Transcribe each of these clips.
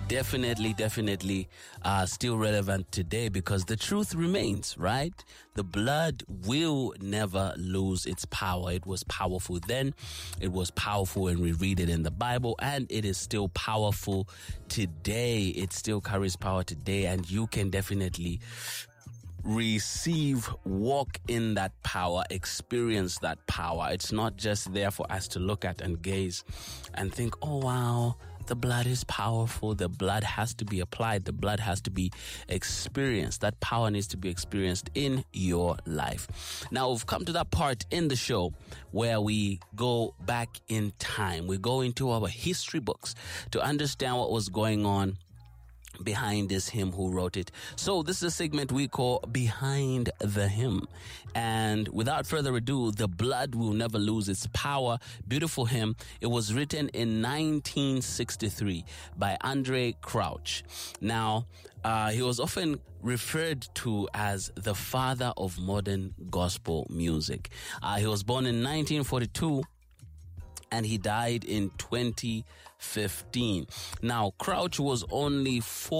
definitely still relevant today because the truth remains, right? The blood will never lose its power. It was powerful then, it was powerful when we read it in the Bible, and it is still powerful today. It still carries power today, and you can definitely receive, walk in that power, experience that power. It's not just there for us to look at and gaze and think, oh wow, the blood is powerful. The blood has to be applied. The blood has to be experienced. That power needs to be experienced in your life. Now, we've come to that part in the show where we go back in time. We go into our history books to understand what was going on behind this hymn, who wrote it. So this is a segment we call Behind the Hymn. And without further ado, The Blood Will Never Lose Its Power. Beautiful hymn. It was written in 1963 by Andraé Crouch. Now, he was often referred to as the father of modern gospel music. He was born in 1942. And he died in 2015. Now, Crouch was only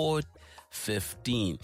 14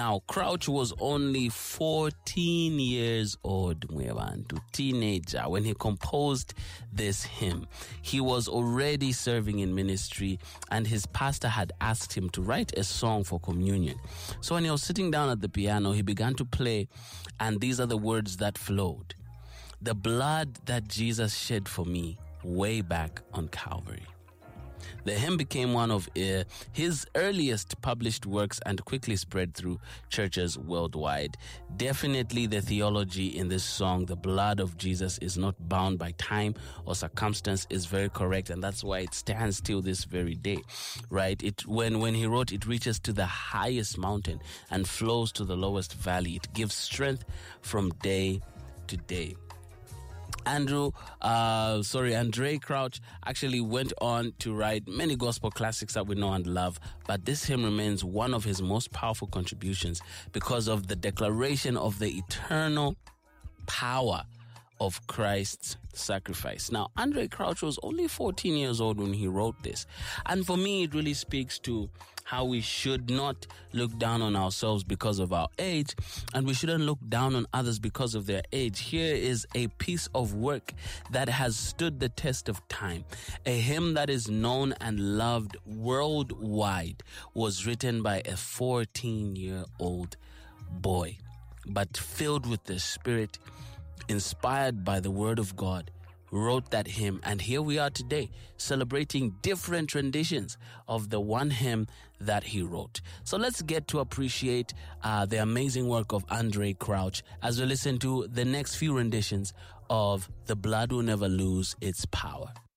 years old, teenager, when he composed this hymn. He was already serving in ministry, and his pastor had asked him to write a song for communion. So when he was sitting down at the piano, he began to play, and these are the words that flowed. The blood that Jesus shed for me way back on Calvary. The hymn became one of his earliest published works and quickly spread through churches worldwide. Definitely the theology in this song, the blood of Jesus is not bound by time or circumstance, is very correct, and that's why it stands till this very day, right? When he wrote, it reaches to the highest mountain and flows to the lowest valley. It gives strength from day to day. Andraé Crouch actually went on to write many gospel classics that we know and love, but this hymn remains one of his most powerful contributions because of the declaration of the eternal power of Christ's sacrifice. Now, Andraé Crouch was only 14 years old when he wrote this. And for me, it really speaks to how we should not look down on ourselves because of our age, and we shouldn't look down on others because of their age. Here is a piece of work that has stood the test of time. A hymn that is known and loved worldwide was written by a 14-year-old boy, but filled with the Spirit, inspired by the Word of God, wrote that hymn. And here we are today celebrating different renditions of the one hymn that he wrote. So let's get to appreciate the amazing work of Andraé Crouch as we listen to the next few renditions of The Blood Will Never Lose Its Power.